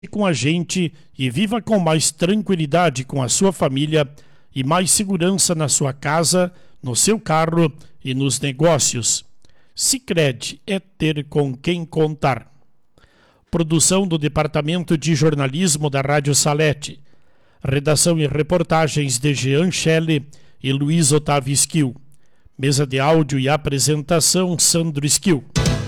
com a gente e viva com mais tranquilidade com a sua família e mais segurança na sua casa, no seu carro e nos negócios. Sicredi é ter com quem contar. Produção do Departamento de Jornalismo da Rádio Salete. Redação e reportagens de Jean Schelle e Luiz Otávio Esquil. Mesa de áudio e apresentação, Sandro Esquil.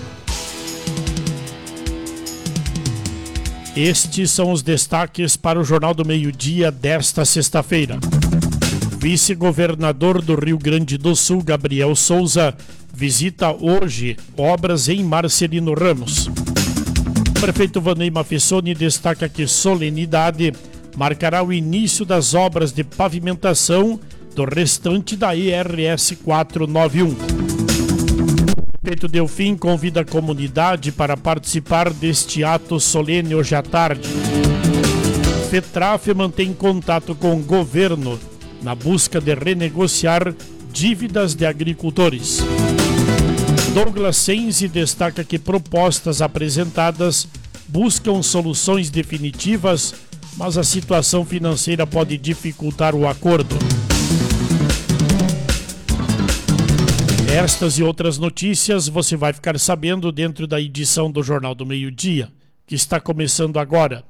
Estes são os destaques para o Jornal do Meio-Dia desta sexta-feira. Vice-governador do Rio Grande do Sul, Gabriel Souza, visita hoje obras em Marcelino Ramos. O prefeito Vanei Mafissoni destaca que solenidade marcará o início das obras de pavimentação do restante da ERS 491. O prefeito Delfim convida a comunidade para participar deste ato solene hoje à tarde. FETRAF mantém contato com o governo na busca de renegociar dívidas de agricultores. Douglas Senzi destaca que propostas apresentadas buscam soluções definitivas, mas a situação financeira pode dificultar o acordo. Estas e outras notícias você vai ficar sabendo dentro da edição do Jornal do Meio-Dia, que está começando agora.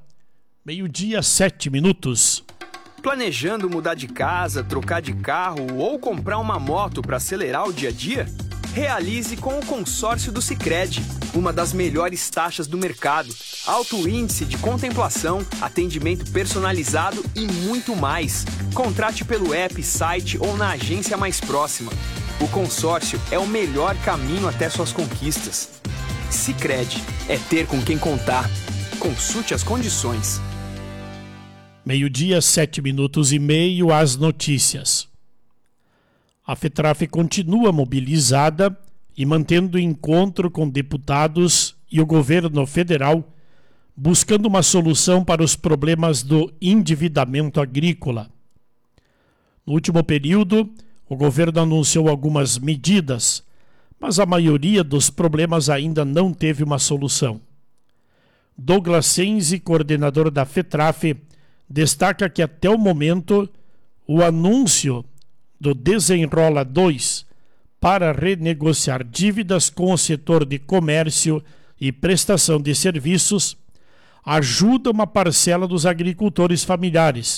12:07. Planejando mudar de casa, trocar de carro ou comprar uma moto para acelerar o dia a dia? Realize com o consórcio do Sicredi, uma das melhores taxas do mercado, alto índice de contemplação, atendimento personalizado e muito mais. Contrate pelo app, site ou na agência mais próxima. O consórcio é o melhor caminho até suas conquistas. Sicredi é ter com quem contar. Consulte as condições. 12:07:30, as notícias. A FETRAF continua mobilizada e mantendo encontro com deputados e o governo federal, buscando uma solução para os problemas do endividamento agrícola. No último período, o governo anunciou algumas medidas, mas a maioria dos problemas ainda não teve uma solução. Douglas Senzi, coordenador da FETRAF, destaca que até o momento o anúncio do Desenrola 2 para renegociar dívidas com o setor de comércio e prestação de serviços ajuda uma parcela dos agricultores familiares,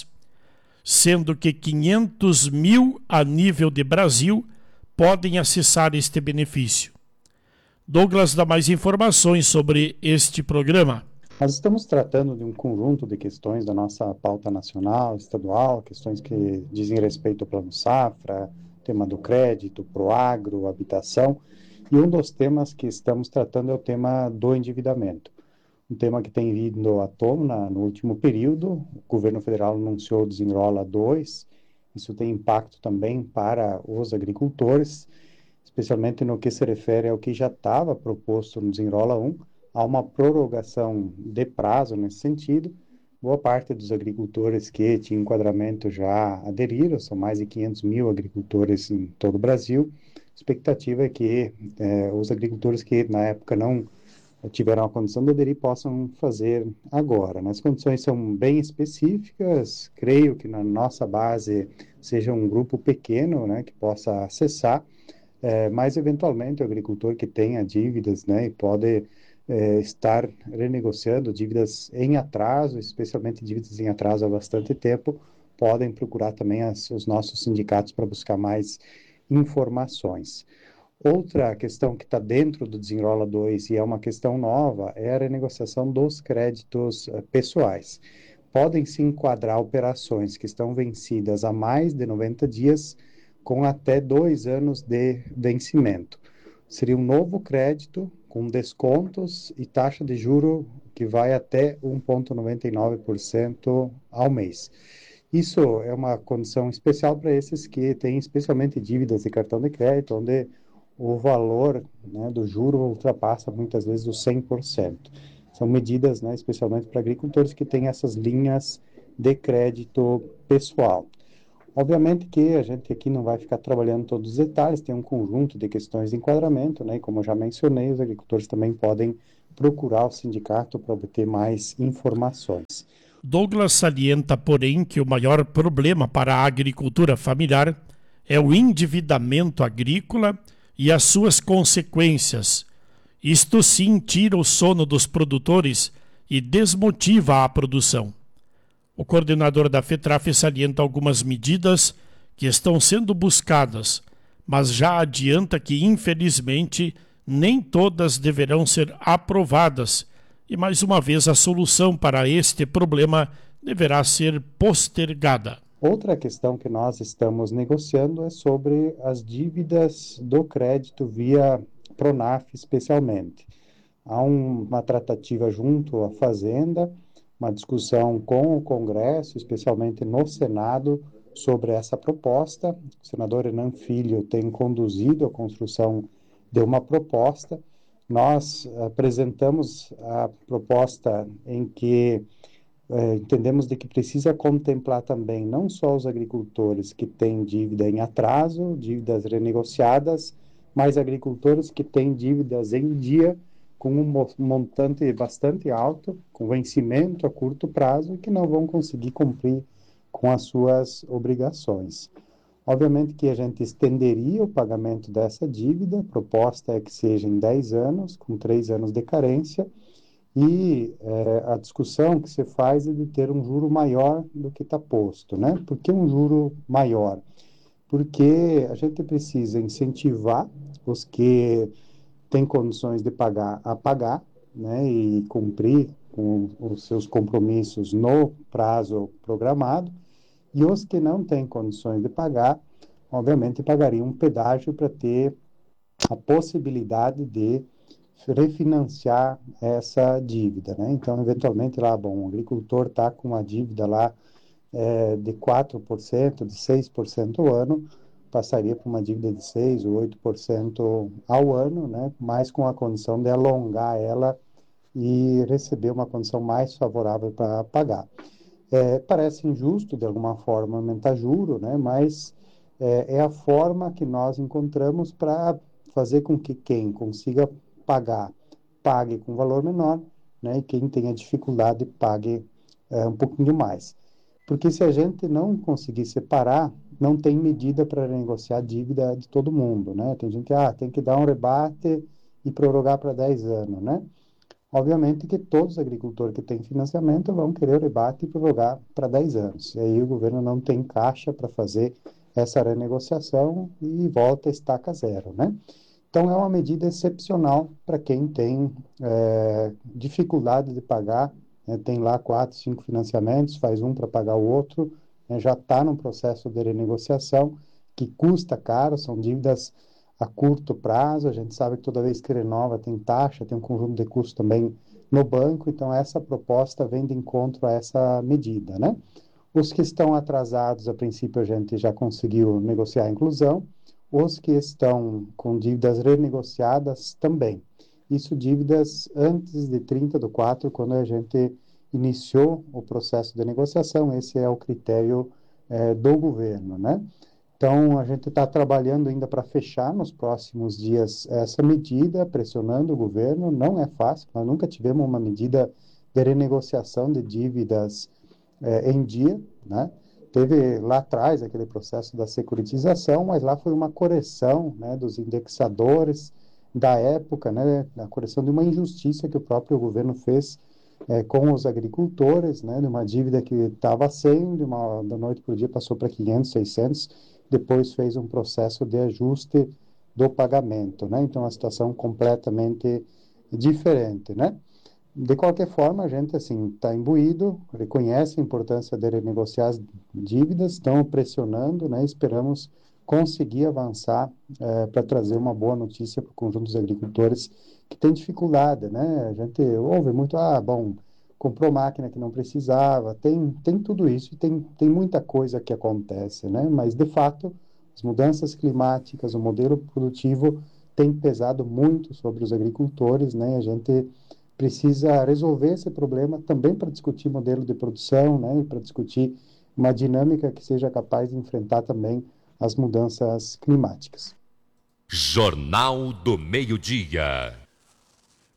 sendo que 500 mil a nível de Brasil podem acessar este benefício. Douglas dá mais informações sobre este programa. Nós estamos tratando de um conjunto de questões da nossa pauta nacional, estadual, questões que dizem respeito ao Plano Safra, tema do crédito, proagro, habitação, e um dos temas que estamos tratando é o tema do endividamento. Um tema que tem vindo à tona no último período. O governo federal anunciou o Desenrola 2, isso tem impacto também para os agricultores, especialmente no que se refere ao que já estava proposto no Desenrola 1, há uma prorrogação de prazo nesse sentido. Boa parte dos agricultores que tinham enquadramento já aderiram, são mais de 500 mil agricultores em todo o Brasil. A expectativa é que os agricultores que na época não tiveram a condição de aderir possam fazer agora. As condições são bem específicas, creio que na nossa base seja um grupo pequeno, que possa acessar, mas eventualmente o agricultor que tenha dívidas, e pode estar renegociando dívidas em atraso, especialmente dívidas em atraso há bastante tempo, podem procurar também os nossos sindicatos para buscar mais informações. Outra questão que está dentro do Desenrola 2 e é uma questão nova é a renegociação dos créditos pessoais. Podem se enquadrar operações que estão vencidas há mais de 90 dias com até 2 anos de vencimento. Seria um novo crédito com descontos e taxa de juro que vai até 1,99% ao mês. Isso é uma condição especial para esses que têm especialmente dívidas de cartão de crédito, onde o valor do juro ultrapassa muitas vezes os 100%. São medidas, especialmente para agricultores que têm essas linhas de crédito pessoal. Obviamente que a gente aqui não vai ficar trabalhando todos os detalhes, tem um conjunto de questões de enquadramento, e como eu já mencionei, os agricultores também podem procurar o sindicato para obter mais informações. Douglas salienta, porém, que o maior problema para a agricultura familiar é o endividamento agrícola e as suas consequências. Isto sim tira o sono dos produtores e desmotiva a produção. O coordenador da FETRAF salienta algumas medidas que estão sendo buscadas, mas já adianta que, infelizmente, nem todas deverão ser aprovadas, e mais uma vez a solução para este problema deverá ser postergada. Outra questão que nós estamos negociando é sobre as dívidas do crédito via Pronaf, especialmente. Há uma tratativa junto à Fazenda, uma discussão com o Congresso, especialmente no Senado, sobre essa proposta. O senador Renan Filho tem conduzido a construção de uma proposta. Nós apresentamos a proposta em que entendemos de que precisa contemplar também não só os agricultores que têm dívida em atraso, dívidas renegociadas, mas agricultores que têm dívidas em dia com um montante bastante alto, com vencimento a curto prazo e que não vão conseguir cumprir com as suas obrigações. Obviamente que a gente estenderia o pagamento dessa dívida, a proposta é que seja em 10 anos, com 3 anos de carência, e a discussão que se faz é de ter um juro maior do que está posto, né? Por que um juro maior? Porque a gente precisa incentivar os que têm condições de pagar a pagar, né? E cumprir com os seus compromissos no prazo programado, e os que não têm condições de pagar, obviamente pagariam um pedágio para ter a possibilidade de refinanciar essa dívida, né? Então, eventualmente, lá, bom, o agricultor está com uma dívida lá de 4%, de 6% ao ano, passaria para uma dívida de 6% ou 8% ao ano, né? Mas com a condição de alongar ela e receber uma condição mais favorável para pagar. Parece injusto, de alguma forma, aumentar juro, né? Mas é a forma que nós encontramos para fazer com que quem consiga pagar, pague com valor menor, né? E quem tenha dificuldade, pague um pouquinho mais. Porque se a gente não conseguir separar, não tem medida para renegociar a dívida de todo mundo, né? Tem gente que tem que dar um rebate e prorrogar para 10 anos, né? Obviamente que todos os agricultores que têm financiamento vão querer o rebate e prorrogar para 10 anos. E aí o governo não tem caixa para fazer essa renegociação e volta a estaca zero, né? Então, é uma medida excepcional para quem tem dificuldade de pagar, né? Tem lá 4, 5 financiamentos, faz um para pagar o outro, né? Já está num processo de renegociação que custa caro, são dívidas a curto prazo, a gente sabe que toda vez que renova tem taxa, tem um conjunto de custos também no banco, então essa proposta vem de encontro a essa medida, né? Os que estão atrasados, a princípio a gente já conseguiu negociar a inclusão, os que estão com dívidas renegociadas também. Isso dívidas antes de 30/4, quando a gente iniciou o processo de negociação, esse é o critério do governo, né? Então, a gente está trabalhando ainda para fechar nos próximos dias essa medida, pressionando o governo. Não é fácil, nós nunca tivemos uma medida de renegociação de dívidas em dia, né? Teve lá atrás aquele processo da securitização, mas lá foi uma correção, né, dos indexadores da época, né, a correção de uma injustiça que o próprio governo fez com os agricultores, né, de uma dívida que estava 100, da noite para o dia passou para 500, 600, depois fez um processo de ajuste do pagamento, né? Então, a situação completamente diferente, né? De qualquer forma, a gente, assim, está imbuído, reconhece a importância de renegociar as dívidas, estão pressionando, né? Esperamos conseguir avançar para trazer uma boa notícia para o conjunto dos agricultores que tem dificuldade, né? A gente ouve muito, comprou máquina que não precisava, tem tudo isso, tem muita coisa que acontece, né? Mas, de fato, as mudanças climáticas, o modelo produtivo tem pesado muito sobre os agricultores, né? A gente precisa resolver esse problema também para discutir modelo de produção, né? E para discutir uma dinâmica que seja capaz de enfrentar também as mudanças climáticas. Jornal do Meio-Dia.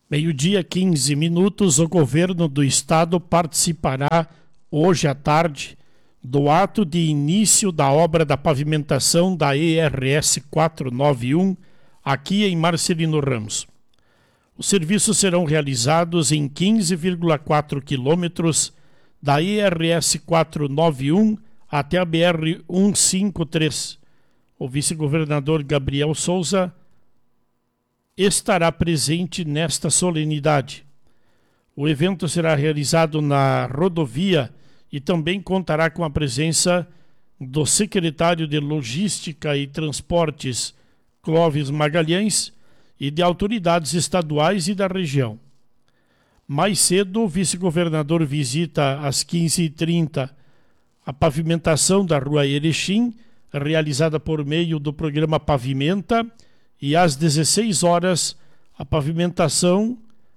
Meio-dia, 15 minutos, o governo do estado participará hoje à tarde do ato de início da obra da pavimentação da ERS 491 aqui em Marcelino Ramos. Os serviços serão realizados em 15,4 quilômetros da ERS 491 até a BR 153. O vice-governador Gabriel Souza estará presente nesta solenidade. O evento será realizado na rodovia e também contará com a presença do secretário de Logística e Transportes, Clóvis Magalhães, e de autoridades estaduais e da região. Mais cedo, o vice-governador visita às 15h30 a pavimentação da Rua Erechim, realizada por meio do programa Pavimenta, e às 16 horas a pavimentação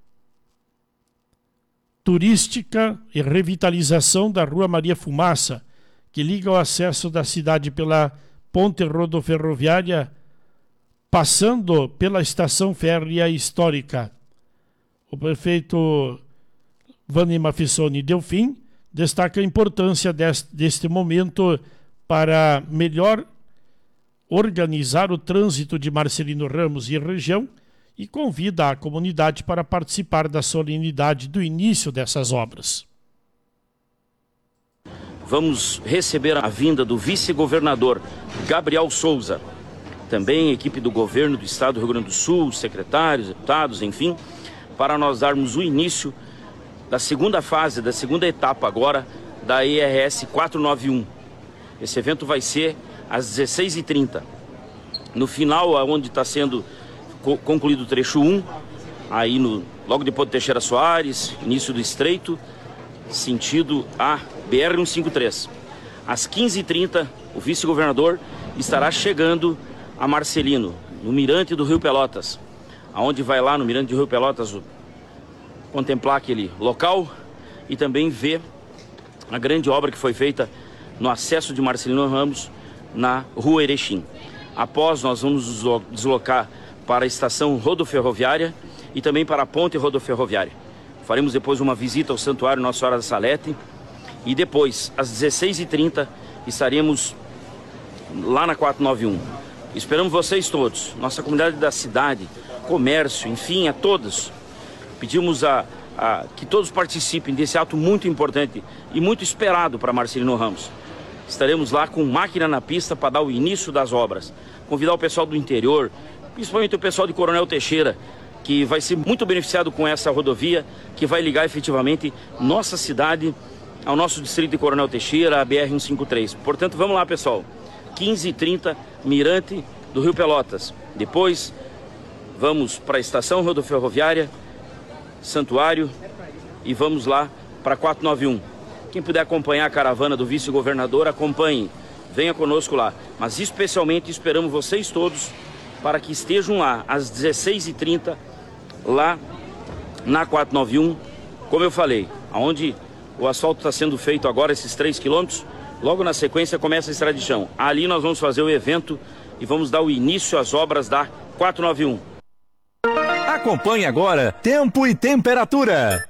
turística e revitalização da Rua Maria Fumaça, que liga o acesso da cidade pela ponte rodoferroviária, passando pela estação férrea histórica. O prefeito Vani Mafissoni Delfim destaca a importância deste momento para melhor organizar o trânsito de Marcelino Ramos e região e convida a comunidade para participar da solenidade do início dessas obras. Vamos receber a vinda do vice-governador Gabriel Souza, também a equipe do governo do estado do Rio Grande do Sul, secretários, deputados, enfim, para nós darmos o início da segunda fase, da segunda etapa agora da ERS 491. Esse evento vai ser às 16h30. No final, onde está sendo concluído o trecho 1, aí logo depois do Teixeira Soares, início do Estreito, sentido a BR-153. Às 15h30, o vice-governador estará chegando a Marcelino, no Mirante do Rio Pelotas, aonde vai lá no Mirante do Rio Pelotas contemplar aquele local e também ver a grande obra que foi feita no acesso de Marcelino Ramos na Rua Erechim. Após, nós vamos nos deslocar para a estação rodoferroviária e também para a ponte rodoferroviária. Faremos depois uma visita ao Santuário Nossa Senhora da Salete e depois, às 16h30, estaremos lá na 491. Esperamos vocês todos, nossa comunidade da cidade, comércio, enfim, a todos. Pedimos que todos participem desse ato muito importante e muito esperado para Marcelino Ramos. Estaremos lá com máquina na pista para dar o início das obras. Convidar o pessoal do interior, principalmente o pessoal de Coronel Teixeira, que vai ser muito beneficiado com essa rodovia, que vai ligar efetivamente nossa cidade ao nosso distrito de Coronel Teixeira, a BR-153. Portanto, vamos lá, pessoal. 15h30, Mirante do Rio Pelotas. Depois, vamos para a estação rodoferroviária, Santuário, e vamos lá para 491. Quem puder acompanhar a caravana do vice-governador, acompanhe. Venha conosco lá. Mas especialmente esperamos vocês todos para que estejam lá às 16h30, lá na 491. Como eu falei, onde o asfalto está sendo feito agora, esses 3 quilômetros, logo na sequência começa a estrada de chão. Ali nós vamos fazer o evento e vamos dar o início às obras da 491. Acompanhe agora Tempo e Temperatura.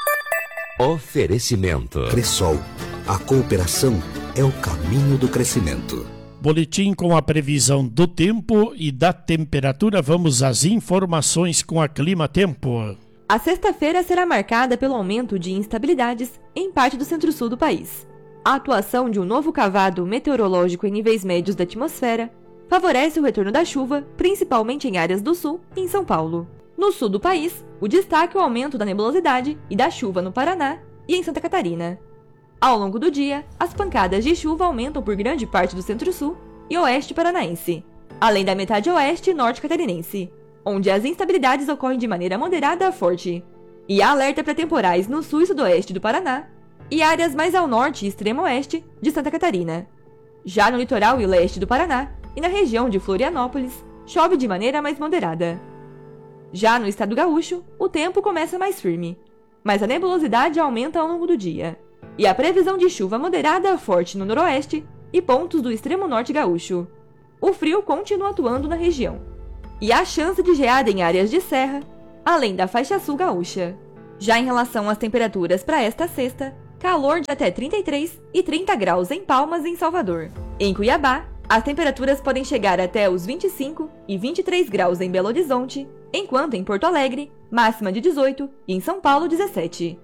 Oferecimento. Cressol. A cooperação é o caminho do crescimento. Boletim com a previsão do tempo e da temperatura. Vamos às informações com a Clima Tempo. A sexta-feira será marcada pelo aumento de instabilidades em parte do centro-sul do país. A atuação de um novo cavado meteorológico em níveis médios da atmosfera favorece o retorno da chuva, principalmente em áreas do sul e em São Paulo. No sul do país, o destaque é o aumento da nebulosidade e da chuva no Paraná e em Santa Catarina. Ao longo do dia, as pancadas de chuva aumentam por grande parte do centro-sul e oeste paranaense, além da metade oeste e norte catarinense, onde as instabilidades ocorrem de maneira moderada a forte. E há alerta para temporais no sul e sudoeste do Paraná e áreas mais ao norte e extremo oeste de Santa Catarina. Já no litoral e leste do Paraná e na região de Florianópolis, chove de maneira mais moderada. Já no estado gaúcho, o tempo começa mais firme, mas a nebulosidade aumenta ao longo do dia, e a previsão de chuva moderada a forte no noroeste e pontos do extremo norte gaúcho. O frio continua atuando na região, e há chance de geada em áreas de serra, além da faixa sul gaúcha. Já em relação às temperaturas para esta sexta, calor de até 33 e 30 graus em Palmas e em Salvador. Em Cuiabá, as temperaturas podem chegar até os 25 e 23 graus em Belo Horizonte, enquanto em Porto Alegre, máxima de 18 e em São Paulo, 17.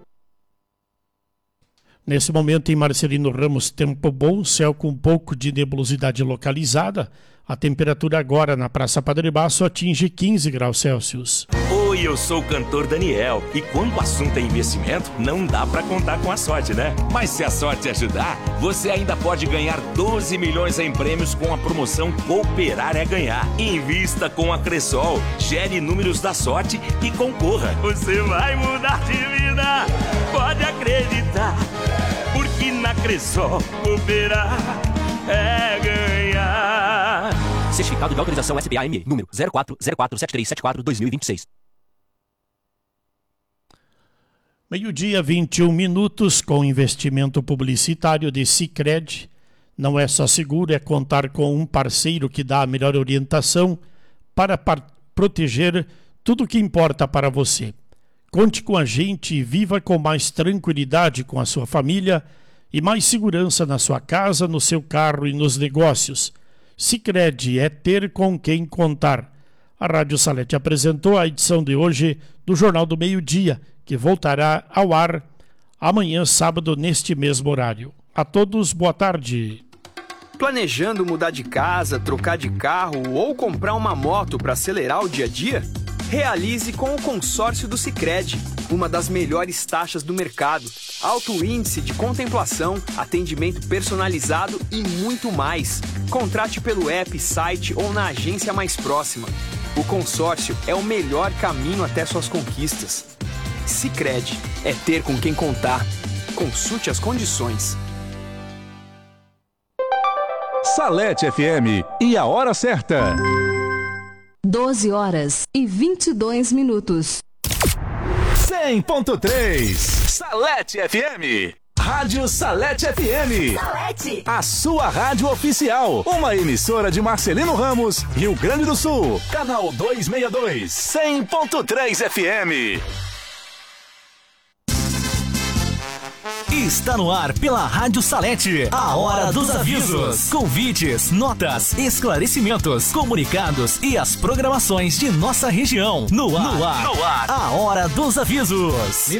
Nesse momento, em Marcelino Ramos, tempo bom, céu com um pouco de nebulosidade localizada. A temperatura agora na Praça Padre Basso atinge 15 graus Celsius. Oi, eu sou o cantor Daniel. E quando o assunto é investimento, não dá pra contar com a sorte, né? Mas se a sorte ajudar, você ainda pode ganhar 12 milhões em prêmios com a promoção Cooperar é Ganhar. Invista com a Cressol, gere números da sorte e concorra. Você vai mudar de vida, pode acreditar. Porque na Cressol, cooperar é ganhar. Certificado de autorização SBAME, número 04047374-2026. Meio-dia, 21 minutos, com investimento publicitário de Sicredi. Não é só seguro, é contar com um parceiro que dá a melhor orientação para proteger tudo o que importa para você. Conte com a gente e viva com mais tranquilidade com a sua família e mais segurança na sua casa, no seu carro e nos negócios. Sicredi é ter com quem contar. A Rádio Salete apresentou a edição de hoje do Jornal do Meio-Dia, que voltará ao ar amanhã, sábado, neste mesmo horário. A todos, boa tarde. Planejando mudar de casa, trocar de carro ou comprar uma moto para acelerar o dia a dia? Realize com o consórcio do Sicredi, uma das melhores taxas do mercado, alto índice de contemplação, atendimento personalizado e muito mais. Contrate pelo app, site ou na agência mais próxima. O consórcio é o melhor caminho até suas conquistas. Sicredi é ter com quem contar. Consulte as condições. Salete FM e a hora certa. 12 horas e 22 minutos. 100.3 Salete FM. Rádio Salete FM. Salete. A sua rádio oficial. Uma emissora de Marcelino Ramos, Rio Grande do Sul. Canal 262. 100.3 FM. Está no ar pela Rádio Salete, a Hora dos Avisos. Convites, notas, esclarecimentos, comunicados e as programações de nossa região. No ar, a Hora dos Avisos.